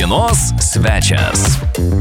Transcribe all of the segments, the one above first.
dienos svečias.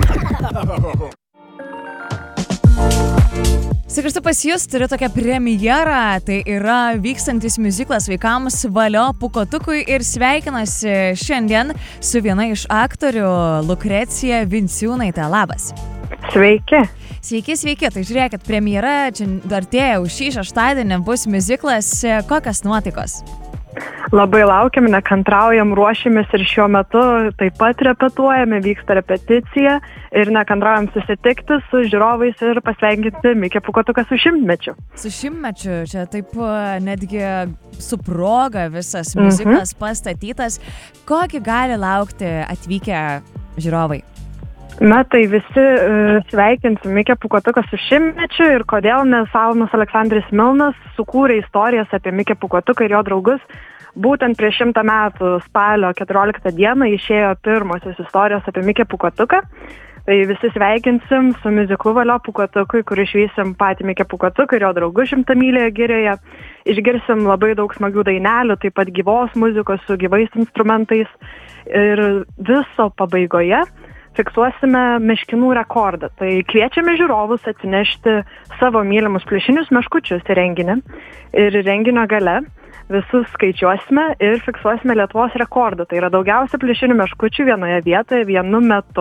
Sugrįžtu pas jūs, turiu tokią premjerą, tai yra vykstantis miuziklas vaikams Valio Pūkuotukui ir sveikinuosi šiandien su viena iš aktorių Lukrecija Vinciūnaitė. Labas. Sveiki. Sveiki. Tai žiūrėkit, premjera čia artėja už šį šeštadienį, bus miuziklas. Kokios nuotaikos? Labai laukiam, nekantraujam, ruošiamės ir šiuo metu taip pat repetuojame, vyksta repeticija ir nekantraujam susitikti su žiūrovais ir pasveikinti Mikę Pūkuotuką su 100-mečiu. Su 100-mečiu, čia taip netgi su proga visas miuziklas pastatytas. Kokį gali laukti atvykę žiūrovai? Na tai visi sveikinsim Mikę Pūkuotuką su 100-mečiu ir kodėl, nes Almas Aleksandris Milnas sukūrė istorijas apie Mikę Pūkuotuką ir jo draugus. Būtent prieš 100 metų spalio 14 dieną išėjo pirmosios istorijos apie Mikę Pūkuotuką. Tai visi sveikinsim su miuziklu Valio Pūkuotukui, kur išvysim patį Mikę Pūkuotuką ir jo draugus 100-mylėje girioje. Išgirsim labai daug smagių dainelių, taip pat gyvos muzikos su gyvais instrumentais. Ir viso pabaigoje fiksuosime meškinų rekordą. Tai kviečiame žiūrovus atsinešti savo mylimus pliušinius meškučius į renginį. Ir renginio gale visus skaičiuosime ir fiksuosime Lietuvos rekordą. Tai yra daugiausia pliušinių meškučių vienoje vietoje vienu metu.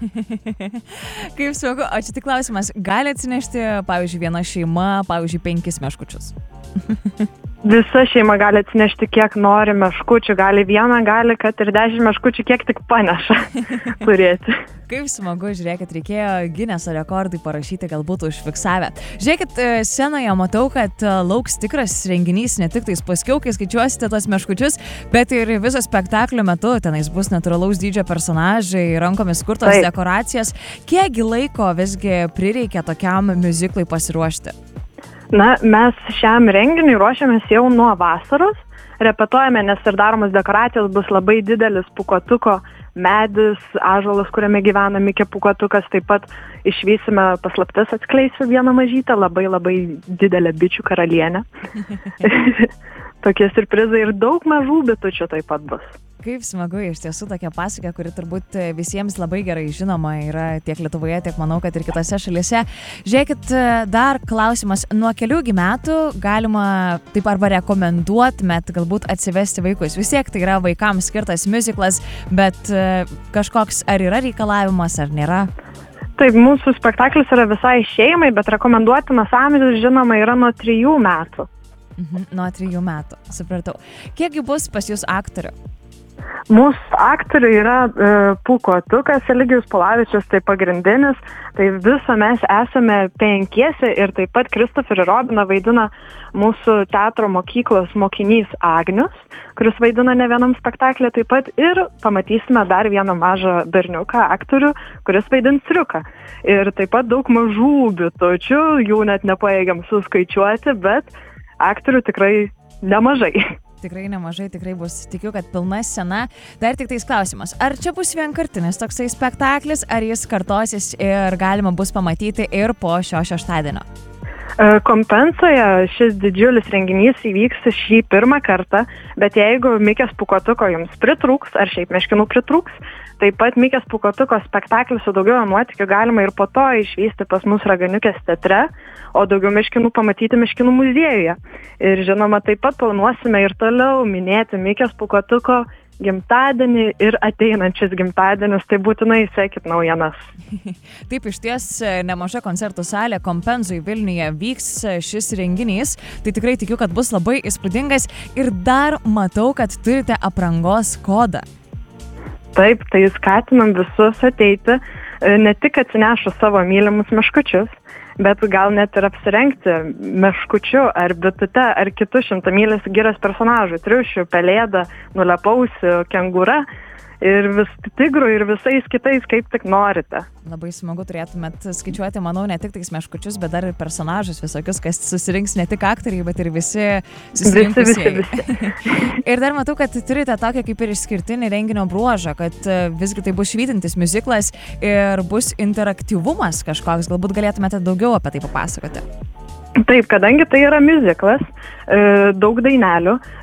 Kaip smagu, o čia tik klausimas, gali atsinešti, pavyzdžiui, viena šeima, pavyzdžiui, 5 meškučius? Visa šeima gali atsinešti kiek nori meškučių, gali vieną, gali kad ir 10 meškučių, kiek tik paneša turėti. Kaip smagu, žiūrėkit, reikėjo Gineso rekordai parašyti, galbūt užfiksavę. Žiūrėkit, scenoje matau, kad lauks tikras renginys, ne tik tais paskiau, kai skaičiuosite tos meškučius, bet ir viso spektaklio metu tenais bus natūralaus dydžio personažai, rankomis kurtos dekoracijos. Kiekgi laiko visgi prireikia tokiam miuziklui pasiruošti? Na, mes šiam renginiui ruošiamės jau nuo vasaros, repetuojame, nes ir daromos dekoracijos bus labai didelis Pūkuotuko medis, ąžuolas, kuriame gyvena Mikė Pūkuotukas, taip pat išvysime paslaptis, atskleisiu vieną mažytę, labai didelę bičių karalienę. Tokie siurprizai ir daug mažų bitučių taip pat bus. Kaip smagu, iš tiesų tokia pasaka, kuri turbūt visiems labai gerai žinoma yra tiek Lietuvoje, tiek manau, kad ir kitose šalyse. Žiūrėkit, dar klausimas, nuo keliųgi metų galima taip arba rekomenduotumėt galbūt atsivesti vaikus. Vis tiek tai yra vaikams skirtas miuziklas, bet kažkoks ar yra reikalavimas, ar nėra? Taip, mūsų spektaklis yra visai šeimai, bet rekomenduotinas amžius žinoma yra nuo 3 metų. Nuo 3 metų, supratau. Kiekgi bus pas jūs aktorių? Mūsų aktorių yra Pūkuotukas, Eligijus Pulavičius, tai pagrindinis, tai viso mes esame 5 ir taip pat Kristoferį Robiną vaidina mūsų teatro mokyklos mokinys Agnius, kuris vaidina ne vienam spektaklį taip pat ir pamatysime dar vieną mažą berniuką aktorių, kuris vaidins Striuką. Ir taip pat daug mažų bitučių, jų net nepajėgiam suskaičiuoti, bet aktorių tikrai nemažai. Tikrai nemažai, tikrai bus, tikiu, kad pilna scena. Dar tik tais klausimas, ar čia bus vienkartinis toksai spektaklis, ar jis kartosis ir galima bus pamatyti ir po šio šeštadienio? Kompensoje šis didžiulis renginys įvyks šį pirmą kartą, bet jeigu Mikės Pūkuotuko jums pritrūks, ar šiaip meškinų pritrūks, taip pat Mikės Pūkuotuko spektaklis su daugiau nuotykių galima ir po to išvysti pas mus Raganiukės teatre, o daugiau meškinų pamatyti Meškinų muziejuje. Ir žinoma, taip pat planuosime ir toliau minėti Mikės Pūkuotuko gimtadienį ir ateinančius gimtadienius, tai būtinai sekit naujienas. Taip, iš ties nemaža koncertų salė Kompenzui Vilniuje vyks šis renginys, tai tikrai tikiu, kad bus labai įspūdingas ir dar matau, kad turite aprangos kodą. Taip, tai skatinam visus ateiti, ne tik atsinešus savo mylimus meškučius, bet gal net ir apsirengti meškučiu ar bitute ar kitų 100-mylės girios personažų, triušių, pelėdą, nulepausių, kengūra ir tigrų ir visais kitais, kaip tik norite. Labai smagu turėtumėt skaičiuoti, manau, ne tik tais meškučius, bet dar ir personažus visokius, kas susirinks ne tik aktoriai, bet ir visi susirinkusieji. Visi. Ir dar matau, kad turite tokią kaip ir išskirtinį renginio bruožą, kad visgi tai bus švytintis miuziklas ir bus interaktyvumas kažkoks. Galbūt galėtumėte daugiau apie tai papasakoti. Taip, kadangi tai yra miuziklas, daug dainelių,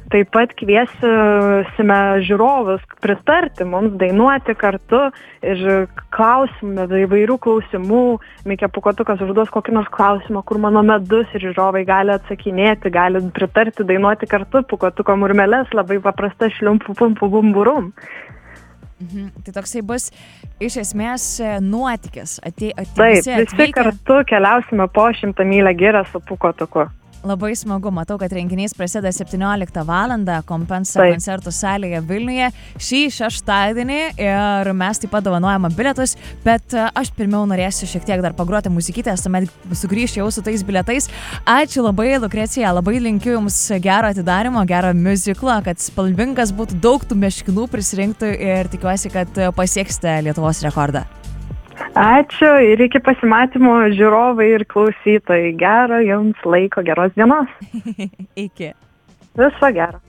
Taip pat kviesime žiūrovus pritarti mums, dainuoti kartu ir įvairių klausimų. Mikė Pūkuotukas užduos kokį nors klausimą, kur mano medus, ir žiūrovai gali atsakinėti, gali pritarti, dainuoti kartu Pūkuotuko murmeles, labai paprasta šliumpu pumpu bumburum. Tai toksai bus iš esmės nuotykis. Taip, visi kartu keliausime po 100 mylią girią su Pūkuotuku. Labai smagu, matau, kad renginys prasideda 17 valandą Kompensa koncertų salėje Vilniuje šį šeštadienį ir mes taip pat dovanojame bilietus, bet aš pirmiau norėsiu šiek tiek dar pagroti muzikytės, tuomet sugrįšiu jau su tais bilietais. Ačiū labai, Lukrecija, labai linkiu Jums gero atidarimo, gero miuziklo, kad spalvingas būtų, daug tų meškinų prisirinktų ir tikiuosi, kad pasieksite Lietuvos rekordą. Ačiū ir iki pasimatymo žiūrovai ir klausytojai. Gero jums laiko, geros dienos. Iki. Viso gero.